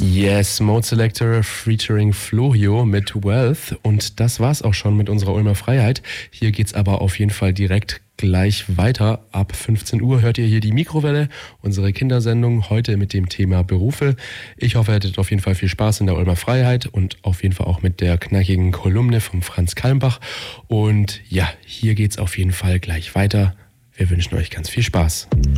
Yes, Mode Selector featuring Flohio mit Wealth. Und das war's auch schon mit unserer Ulmer Freiheit. Hier geht's aber auf jeden Fall direkt gleich weiter. Ab 15 Uhr hört ihr hier die Mikrowelle, unsere Kindersendung, heute mit dem Thema Berufe. Ich hoffe, ihr hattet auf jeden Fall viel Spaß in der Ulmer Freiheit und auf jeden Fall auch mit der knackigen Kolumne vom Franz Kalmbach. Und ja, hier geht's auf jeden Fall gleich weiter. Wir wünschen euch ganz viel Spaß.